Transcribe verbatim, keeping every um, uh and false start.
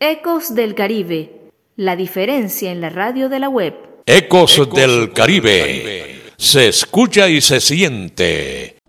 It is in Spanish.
Ecos del Caribe, la diferencia en la radio de la web. Ecos, Ecos del Caribe. Caribe, se escucha y se siente